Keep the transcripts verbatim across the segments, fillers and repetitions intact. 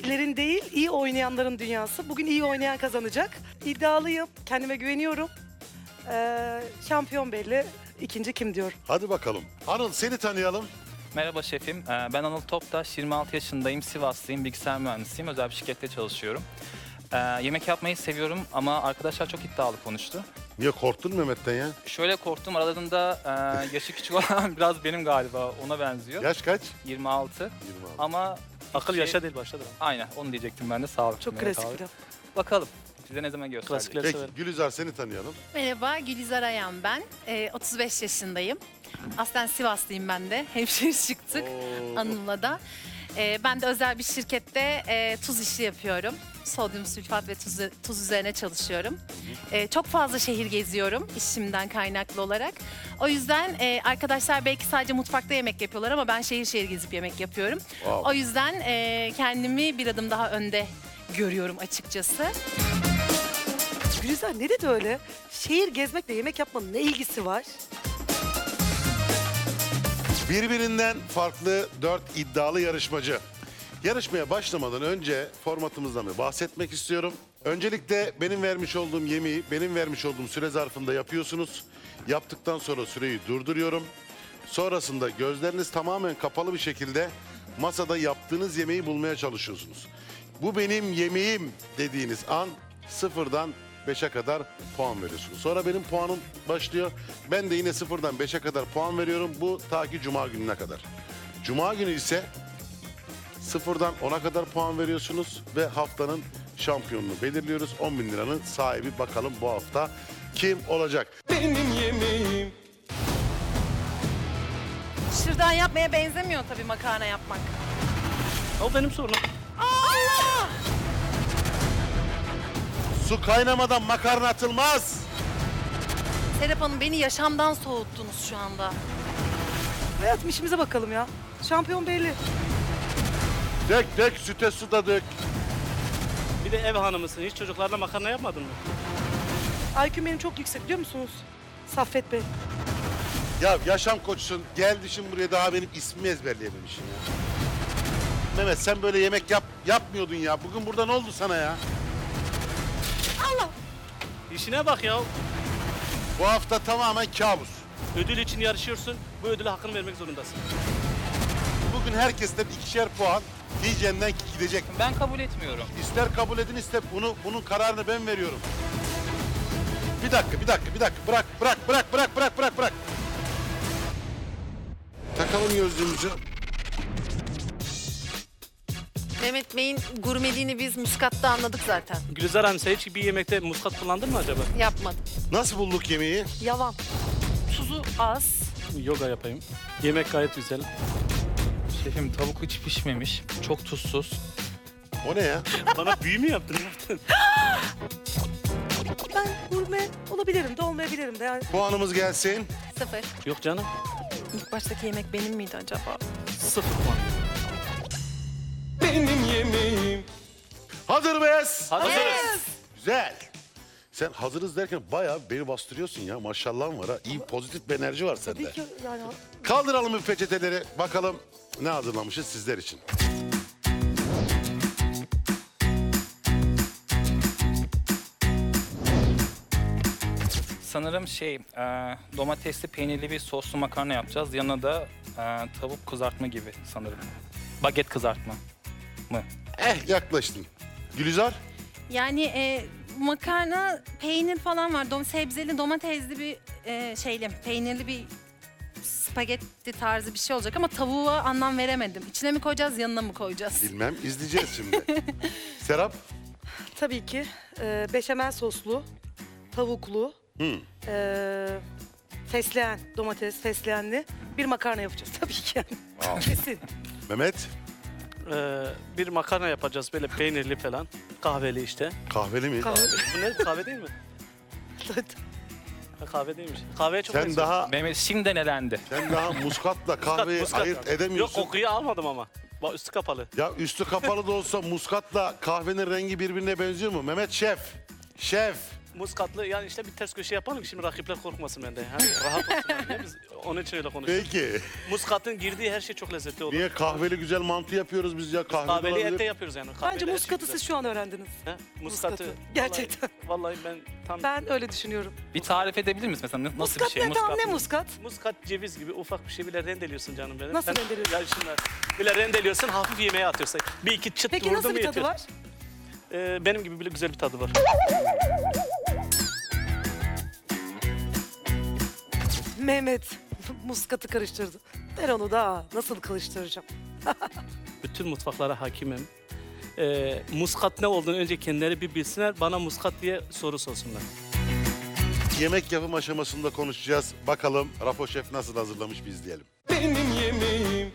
iyilerin değil, iyi oynayanların dünyası. Bugün iyi oynayan kazanacak. İddialıyım, kendime güveniyorum. Ee, şampiyon belli. İkinci kim diyor? Hadi bakalım. Anıl seni tanıyalım. Merhaba şefim, Ee, ben Anıl Toptaş, yirmi altı yaşındayım, Sivaslıyım, bilgisayar mühendisiyim, özel bir şirkette çalışıyorum. Ee, yemek yapmayı seviyorum ama arkadaşlar çok iddialı konuştu. Niye korktun Mehmet'ten ya? Şöyle korktum, aralarında e, yaşı küçük olan biraz benim galiba, ona benziyor. Yaş kaç? yirmi altı yirmi altı. ama... Akıl şey- yaşa değil başladır. Aynen, onu diyecektim ben de, sağ olun. Çok Mehmet klasik abi. bir laf. Bakalım, size ne zaman gösterecek? Klasikleri Peki severim. Gülizar seni tanıyalım. Merhaba, Gülizar Ayan ben. Ee, otuz beş yaşındayım. Aslen Sivaslıyım ben de. Hemşire çıktık Oo. Anıl'la da. Ee, ben de özel bir şirkette e, tuz işi yapıyorum. Sodyum sülfat ve tuz, tuz üzerine çalışıyorum. Ee, çok fazla şehir geziyorum işimden kaynaklı olarak. O yüzden e, arkadaşlar belki sadece mutfakta yemek yapıyorlar ama ben şehir şehir gezip yemek yapıyorum. Wow. O yüzden e, kendimi bir adım daha önde görüyorum açıkçası. Gülizar ne dedi öyle? Şehir gezmekle yemek yapmanın ne ilgisi var? Birbirinden farklı dört iddialı yarışmacı. Yarışmaya başlamadan önce formatımızdan bir bahsetmek istiyorum. Öncelikle benim vermiş olduğum yemeği benim vermiş olduğum süre zarfında yapıyorsunuz. Yaptıktan sonra süreyi durduruyorum. Sonrasında gözleriniz tamamen kapalı bir şekilde masada yaptığınız yemeği bulmaya çalışıyorsunuz. Bu benim yemeğim dediğiniz an sıfırdan beşe kadar puan veriyorsunuz. Sonra benim puanım başlıyor. Ben de yine sıfırdan beşe kadar puan veriyorum. Bu ta ki Cuma gününe kadar. Cuma günü ise sıfırdan ona kadar puan veriyorsunuz ve haftanın şampiyonunu belirliyoruz. on bin liranın sahibi bakalım bu hafta kim olacak? Benim yemeğim. Şırdan yapmaya benzemiyor tabii makarna yapmak. O benim sorunum. Su kaynamadan makarna atılmaz. Serap Hanım beni yaşamdan soğuttunuz şu anda. Hayatım işimize bakalım ya. Şampiyon belli. Dök dök süte su da dök. Bir de ev hanımısın. Hiç çocuklarla makarna yapmadın mı? I Q'm benim çok yüksek biliyor musunuz? Saffet Bey. Ya yaşam koçsun geldi şimdi buraya daha benim ismimi ezberleyememişsin ya. Mehmet sen böyle yemek yap yapmıyordun ya. Bugün burada ne oldu sana ya? İşine bak ya. Bu hafta tamamen kabus. Ödül için yarışıyorsun. Bu ödülü hakkını vermek zorundasın. Bugün herkesten ikişer puan diyeceğinden gidecek. Ben kabul etmiyorum. İster kabul edin ister bunu bunun kararını ben veriyorum. Bir dakika bir dakika bir dakika bırak bırak bırak bırak bırak bırak bırak. Takalım gözlüğümüzü. Mehmet Bey'in gurmeliğini biz muskatta anladık zaten. Gülizar Hanım sen hiç bir yemekte muskat kullandın mı acaba? Yapmadım. Nasıl bulduk yemeği? Yalan. Tuzu az. Yoga yapayım. Yemek gayet güzel. Şefim, tavuk hiç pişmemiş, çok tuzsuz. O ne ya? Bana büyü mü yaptın? Ne yaptın? Ben gurme olabilirim de olmayabilirim de. Yani Puanımız gelsin. Sıfır. Yok canım. İlk baştaki yemek benim miydi acaba? Sıfır puan. Benim yemeğim. Hazır mıyız? Hazırız. Güzel. Sen hazırız derken bayağı beni bastırıyorsun ya. Maşallahın var ha. İyi pozitif bir enerji var sende. tabii ki yani Kaldıralım bir peçeteleri. Bakalım ne hazırlamışız sizler için. Sanırım şey, e, domatesli peynirli bir soslu makarna yapacağız. Yanına da e, tavuk kızartma gibi sanırım. Baget kızartma mı? Eh yaklaştın. Gülizar? Yani e, makarna, peynir falan var. Dom sebzeli, domatesli bir e, şeyli, peynirli bir spagetti tarzı bir şey olacak ama tavuğa anlam veremedim. İçine mi koyacağız, yanına mı koyacağız? Bilmem izleyeceğiz şimdi. Serap? tabii ki e, beşamel soslu, tavuklu, Hı. e, fesleğen, domates fesleğenli bir makarna yapacağız tabii ki yani. Kesin. Mehmet? Ee, bir makarna yapacağız böyle peynirli falan. Kahveli işte. Kahveli mi? Kahve. Bu ne? Kahve değil mi? Ha, kahve değilmiş. Kahveye çok Sen benziyor. daha Mehmet şimdi elendi. sen daha muskatla kahveyi Muskat ayırt var. edemiyorsun. Yok kokuyu almadım ama. Bak üstü kapalı. Ya üstü kapalı da olsa muskatla kahvenin rengi birbirine benziyor mu? Mehmet şef. Şef. Muskatlı yani işte bir ters köşe yapalım ki şimdi rakipler korkmasın benden. Hani rahat olsunlar diye biz onun için öyle konuşuyoruz. Peki. Muskatın girdiği her şey çok lezzetli olur. Niye kahveli güzel mantı yapıyoruz biz ya? Kahveli Kahveli olabilir. ette yapıyoruz yani. Kahveli Bence her şey muskatı güzel. siz şu an öğrendiniz. He? Muskatı. Muskatı. Gerçekten. Vallahi, vallahi ben tam... Ben öyle düşünüyorum. Bir tarif edebilir miyiz mesela? Nasıl Muskat bir şey? ne tam ne mı? muskat? Muskat ceviz gibi ufak bir şey bile rendeliyorsun canım benim. Nasıl Ben- rendeliyorsun? Ya şimdi bile rendeliyorsun hafif yemeğe atıyorsun. Bir iki çıt Peki vurdu nasıl mu bir tadı yetiyor. var? Ee, benim gibi bile güzel bir tadı var. Mehmet muskatı karıştırdı. Ben onu da nasıl karıştıracağım? Bütün mutfaklara hakimim. Ee, muskat ne olduğunu önce kendileri bir bilsinler. Bana muskat diye soru sorsunlar. Yemek yapım aşamasında konuşacağız. Bakalım Rapo Şef nasıl hazırlamış bir izleyelim. Benim yemeğim.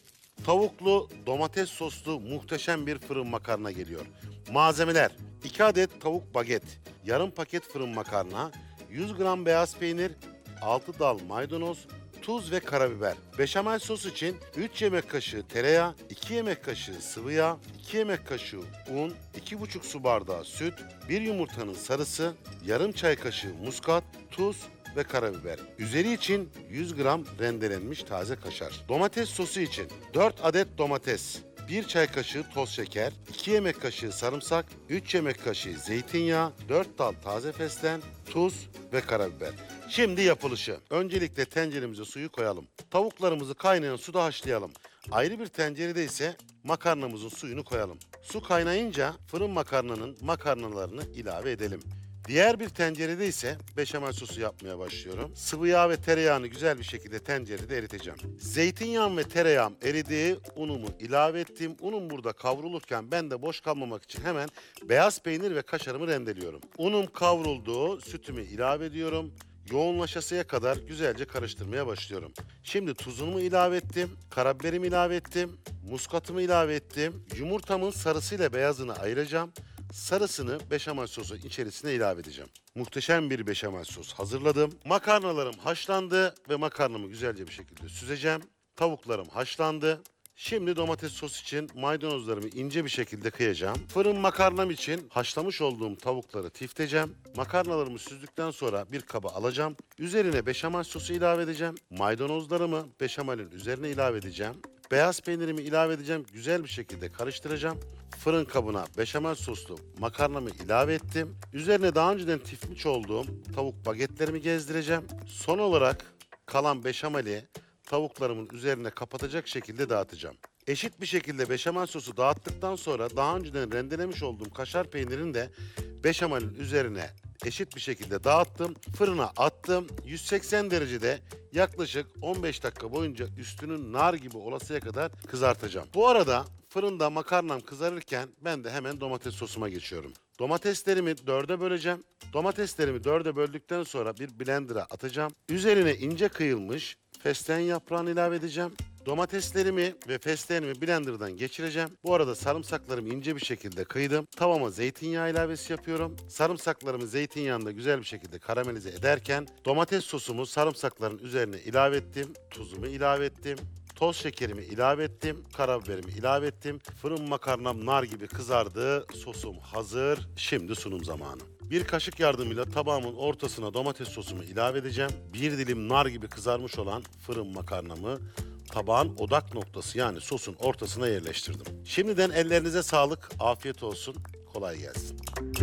Tavuklu, domates soslu muhteşem bir fırın makarna geliyor. Malzemeler: iki adet tavuk baget, yarım paket fırın makarna, yüz gram beyaz peynir, altı dal maydanoz, tuz ve karabiber. Beşamel sos için üç yemek kaşığı tereyağı, iki yemek kaşığı sıvı yağ, iki yemek kaşığı un, iki buçuk su bardağı süt, bir yumurtanın sarısı, yarım çay kaşığı muskat, tuz ve karabiber. Üzeri için yüz gram rendelenmiş taze kaşar. Domates sosu için dört adet domates, bir çay kaşığı toz şeker, iki yemek kaşığı sarımsak, üç yemek kaşığı zeytinyağı, dört dal taze fesleğen, tuz ve karabiber. Şimdi yapılışı. Öncelikle tenceremize suyu koyalım. Tavuklarımızı kaynayan suda haşlayalım. Ayrı bir tencerede ise makarnamızın suyunu koyalım. Su kaynayınca fırın makarnanın makarnalarını ilave edelim. Diğer bir tencerede ise beşamel sosu yapmaya başlıyorum. Sıvı yağ ve tereyağını güzel bir şekilde tencerede eriteceğim. Zeytinyağım ve tereyağım eridi, unumu ilave ettim. Unum burada kavrulurken ben de boş kalmamak için hemen beyaz peynir ve kaşarımı rendeliyorum. Unum kavruldu, sütümü ilave ediyorum. Yoğunlaşasıya kadar güzelce karıştırmaya başlıyorum. Şimdi tuzumu ilave ettim, karabiberimi ilave ettim, muskatımı ilave ettim. Yumurtamın sarısıyla beyazını ayıracağım. Sarısını beşamel sosu içerisine ilave edeceğim. Muhteşem bir beşamel sos hazırladım. Makarnalarım haşlandı ve makarnamı güzelce bir şekilde süzeceğim. Tavuklarım haşlandı. Şimdi domates sos için maydanozlarımı ince bir şekilde kıyacağım. Fırın makarnam için haşlamış olduğum tavukları tifleyeceğim. Makarnalarımı süzdükten sonra bir kaba alacağım. Üzerine beşamel sosu ilave edeceğim. Maydanozlarımı beşamelin üzerine ilave edeceğim. Beyaz peynirimi ilave edeceğim. Güzel bir şekilde karıştıracağım. Fırın kabına beşamel soslu makarnamı ilave ettim. Üzerine daha önceden tiflemiş olduğum tavuk bagetlerimi gezdireceğim. Son olarak kalan beşameli tavuklarımın üzerine kapatacak şekilde dağıtacağım. Eşit bir şekilde beşamel sosu dağıttıktan sonra daha önceden rendelemiş olduğum kaşar peynirini de beşamelin üzerine eşit bir şekilde dağıttım. Fırına attım. yüz seksen derecede yaklaşık on beş dakika boyunca üstünün nar gibi olasıya kadar kızartacağım. Bu arada fırında makarnam kızarırken ben de hemen domates sosuma geçiyorum. Domateslerimi dörde böleceğim. Domateslerimi dörde böldükten sonra bir blender'a atacağım. Üzerine ince kıyılmış fesleğen yaprağını ilave edeceğim. Domateslerimi ve fesleğenimi blenderdan geçireceğim. Bu arada sarımsaklarımı ince bir şekilde kıydım. Tavama zeytinyağı ilavesi yapıyorum. Sarımsaklarımı zeytinyağında güzel bir şekilde karamelize ederken domates sosumu sarımsakların üzerine ilave ettim. Tuzumu ilave ettim. Toz şekerimi ilave ettim. Karabiberimi ilave ettim. Fırın makarnam nar gibi kızardı. Sosum hazır. Şimdi sunum zamanı. Bir kaşık yardımıyla tabağımın ortasına domates sosumu ilave edeceğim. Bir dilim nar gibi kızarmış olan fırın makarnamı tabağın odak noktası yani sosun ortasına yerleştirdim. Şimdiden ellerinize sağlık, afiyet olsun, kolay gelsin.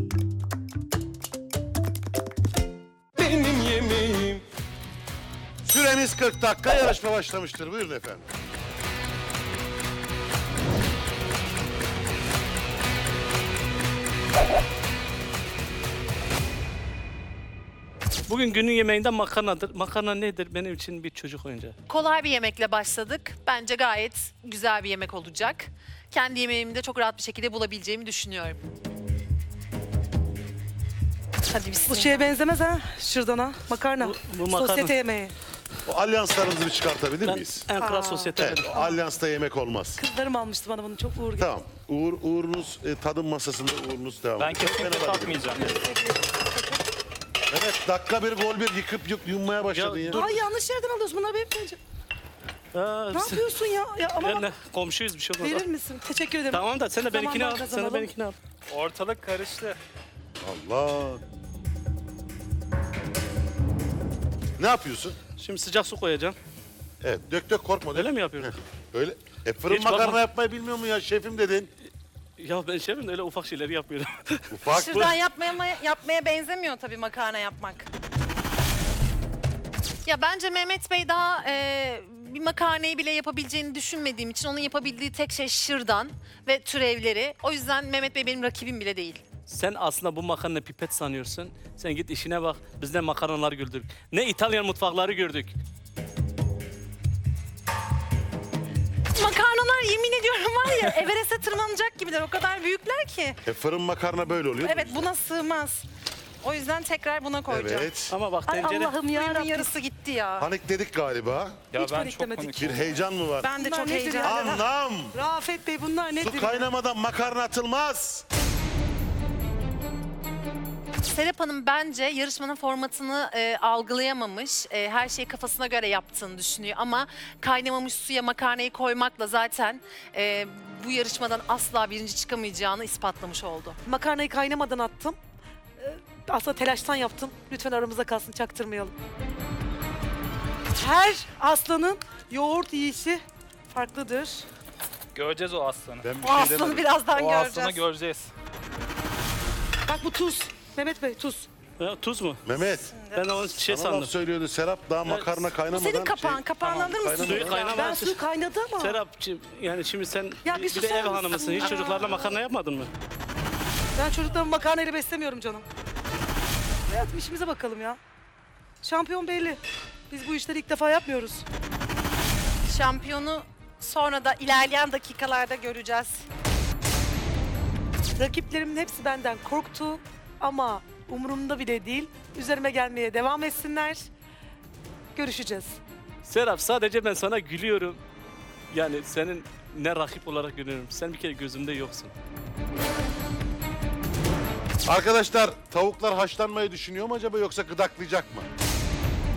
Benim yemeğim. Süremiz kırk dakika, yarışma başlamıştır. Buyurun efendim. Bugün günün yemeğinden makarnadır. Makarna nedir? Benim için bir çocuk oyuncağı. Kolay bir yemekle başladık. Bence gayet güzel bir yemek olacak. Kendi yemeğimi de çok rahat bir şekilde bulabileceğimi düşünüyorum. Hadi Bu bismillah. şeye benzemez ha, şırdana, makarna, Bu- bu makarna- sosyete yemeği. O alyanslarınızı bir çıkartabilir Ben miyiz? en kral Aa. sosyete. Evet, o alyansta yemek olmaz. Kızlarım almıştı bana bunu, çok uğur geldi. Tamam, Uğur, Uğur'unuz e, tadım masasında Uğur'unuz devam Ben ediyor. kesinlikle alabilirim. tatmayacağım. Evet, dakika bir gol bir yıkıp yık, yummaya başladın Ya, ya. dur. Ay yanlış yerden alıyorsun, bunlar benim tencerem. Aa, Ne yapıyorsun ya? Ya ama Ben de komşuyuz bir şey olmaz. verir misin? Teşekkür ederim. Tamam da sen de benimkini Zamandan al. Sen de kazanalım. benimkini al. Ortalık karıştı. Allah. Ne yapıyorsun? Şimdi sıcak su koyacağım. Evet, dök dök korkma. Dök. Öyle mi yapıyorum? Öyle. E fırın Hiç makarna bakma. yapmayı bilmiyor mu ya? Şefim dedin. Ya ben şefim de öyle ufak şeyleri yapmıyorum. Ufak. Şuradan yapmaya, yapmaya benzemiyor tabii makarna yapmak. Ya bence Mehmet Bey daha e, bir makarnayı bile yapabileceğini düşünmediğim için onun yapabildiği tek şey şırdan ve türevleri. O yüzden Mehmet Bey benim rakibim bile değil. Sen aslında bu makarna pipet sanıyorsun. Sen git işine bak. Biz ne makarnalar gördük. Ne İtalyan mutfakları gördük. Makarnalar yemin ediyorum var ya Everest'e tırmanacak gibiler. O kadar büyükler ki. E fırın makarna böyle oluyor. Evet buna sığmaz. O yüzden tekrar buna koyacağım. Evet. Ama bak Ay tencere... Allah'ım Suyumun yarabbim. yarısı gitti ya. Panikledik galiba. Ya Hiç ben paniklemedik. çok panik Bir oldum. heyecan mı var? Ben de Bunlar çok nedir heyecanlıyım. ya? Anlam. Rafet Bey bunlar nedir? Su kaynamadan makarna atılmaz. Serap Hanım bence yarışmanın formatını e, algılayamamış. E, her şeyi kafasına göre yaptığını düşünüyor. Ama kaynamamış suya makarnayı koymakla zaten e, bu yarışmadan asla birinci çıkamayacağını ispatlamış oldu. Makarnayı kaynamadan attım. Ee, Aslında telaştan yaptım. Lütfen aramızda kalsın, çaktırmayalım. Her aslanın yoğurt yiyişi farklıdır. Göreceğiz o aslanı. Ben bir O şey aslanı demedim. birazdan O göreceğiz. aslanı göreceğiz. Bak bu tuz. Mehmet Bey tuz. Ya, tuz mu? Mehmet. Ben onu şey Sana laf sandım. söylüyordu Serap daha makarna kaynamadan. Senin kapağın, şey- kapağını Tamam, alır mısın? kaynamadan. Suyu kaynamadan- Ben suyu kaynadı ama. Serap, şimdi- yani şimdi sen Ya bir, bir bir de susar ev mısın? hanımısın. Hiç Aa. çocuklarla makarna yapmadın mı? Ben çocuklarımı makarnayla beslemiyorum canım. Hayatım işimize bakalım ya. Şampiyon belli. Biz bu işleri ilk defa yapmıyoruz. Şampiyonu sonra da ilerleyen dakikalarda göreceğiz. Rakiplerimin hepsi benden korktu ama umurumda bile değil. Üzerime gelmeye devam etsinler. Görüşeceğiz. Serap sadece ben sana gülüyorum. Yani senin ne rakip olarak görüyorum. Sen bir kere gözümde yoksun. Arkadaşlar tavuklar haşlanmayı düşünüyor mu acaba yoksa gıdaklayacak mı?